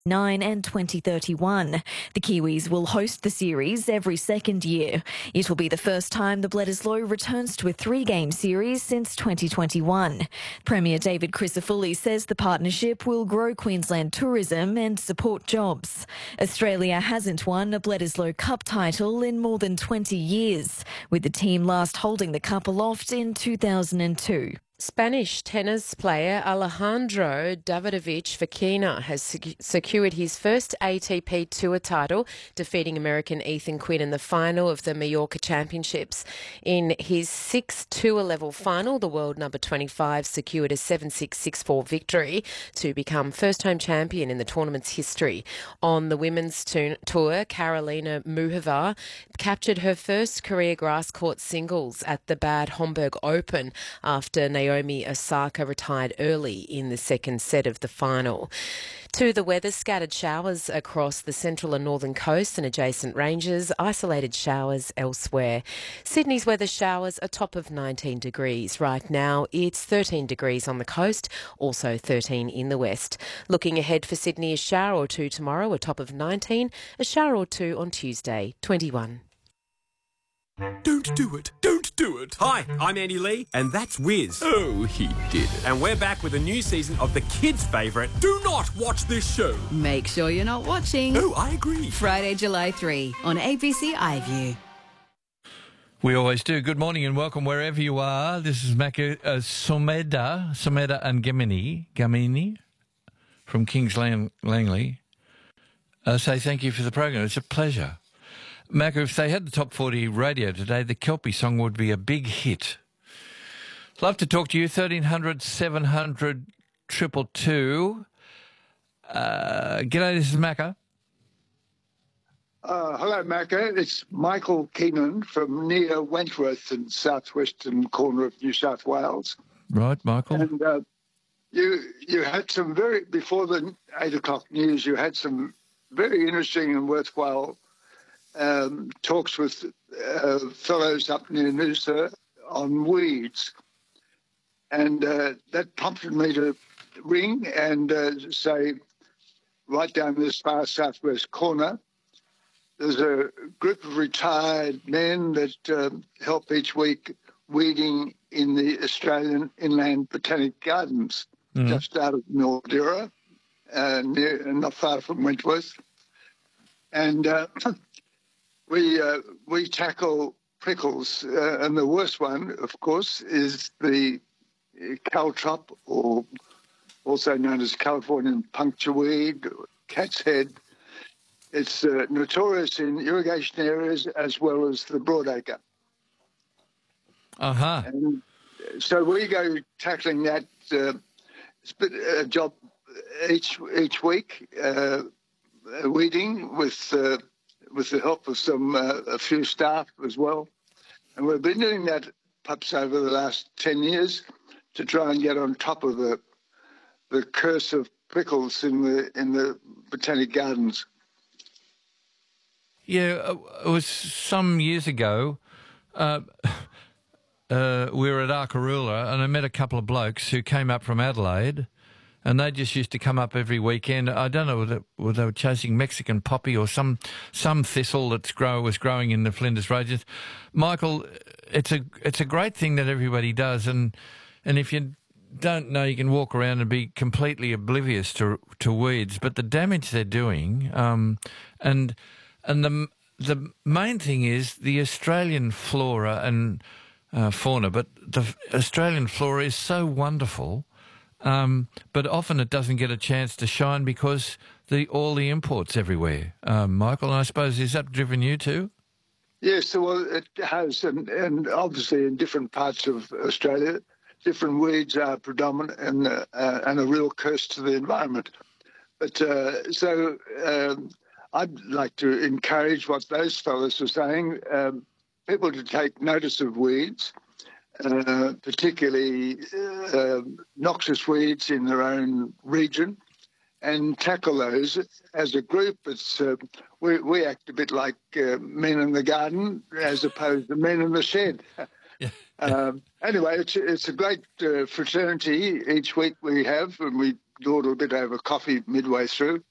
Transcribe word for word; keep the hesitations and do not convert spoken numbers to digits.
nine and twenty thirty-one. The Kiwis will host the series every second year. It will be the first time the Bledisloe returns to a three-game series since twenty twenty-one. Premier David Crisafulli says the partnership will grow Queensland tourism and support jobs. Australia hasn't won a Bledisloe Cup title in more than twenty years, with the team last holding the cup aloft in two thousand two. Spanish tennis player Alejandro Davidovich Fokina has sec- secured his first A T P Tour title, defeating American Ethan Quinn in the final of the Mallorca Championships. In his six tour level final, the world number twenty-five secured a seven six, six four victory to become first home champion in the tournament's history. On the women's tu- tour, Karolina Muhova captured her first career grass court singles at the Bad Homburg Open after Naomi Naomi Osaka retired early in the second set of the final. To the weather, scattered showers across the central and northern coast and adjacent ranges, isolated showers elsewhere. Sydney's weather showers a top of nineteen degrees. Right now it's thirteen degrees on the coast, also thirteen in the west. Looking ahead for Sydney, a shower or two tomorrow, a top of nineteen, a shower or two on Tuesday, twenty-one. Don't do it. Don't do it. Hi, I'm Andy Lee, and that's Wiz. Oh, he did it. And we're back with a new season of the kids' favourite, Do Not Watch This Show. Make sure you're not watching. Oh, I agree. Friday, July third on A B C iView. We always do. Good morning and welcome wherever you are. This is Maka uh, Someda, Someda and Gamini, Gamini from Kings Lang- Langley. Uh, say thank you for the program. It's a pleasure. Maka, if they had the top forty radio today, the Kelpie song would be a big hit. Love to talk to you. thirteen hundred, seven hundred, two two two. Uh, g'day, this is Maka. Uh, hello, Macca. It's Michael Keenan from near Wentworth in southwestern corner of New South Wales. Right, Michael. And uh, you you had some very, before the eight o'clock news, you had some very interesting and worthwhile um, talks with uh, fellows up near Noosa on weeds. And uh, that prompted me to ring and uh, say, right down this far southwest corner, there's a group of retired men that um, help each week weeding in the Australian Inland Botanic Gardens, mm-hmm. just out of Mildura, uh, near, not far from Wentworth. And uh, we uh, we tackle prickles, uh, and the worst one, of course, is the caltrop, or also known as Californian puncture weed, cat's head. It's uh, notorious in irrigation areas as well as the broadacre. Uh-huh. And so we go tackling that. Uh, it's a job each each week, uh, weeding with uh, with the help of some uh, a few staff as well. And we've been doing that perhaps over the last ten years to try and get on top of the the curse of prickles in the in the botanic gardens. Yeah, it was some years ago. Uh, uh, we were at Arkaroola, and I met a couple of blokes who came up from Adelaide, and they just used to come up every weekend. I don't know whether, whether they were chasing Mexican poppy or some some thistle that's grow was growing in the Flinders Ranges. Michael, it's a it's a great thing that everybody does, and and if you don't know, you can walk around and be completely oblivious to to weeds, but the damage they're doing, um, and. And the the main thing is the Australian flora and uh, fauna, but the Australian flora is so wonderful, um, but often it doesn't get a chance to shine because the all the imports everywhere. Um, Michael, and I suppose, is that driven you too? Yes, well, it has, and, and obviously in different parts of Australia, different weeds are predominant and, uh, uh, and a real curse to the environment. But uh, so... Um, I'd like to encourage what those fellows are saying, um, people to take notice of weeds, uh, particularly uh, noxious weeds in their own region, and tackle those as a group. It's uh, we, we act a bit like uh, men in the garden as opposed to men in the shed. Yeah. um, anyway, it's, it's a great uh, fraternity each week we have, and we do a little bit over coffee midway through.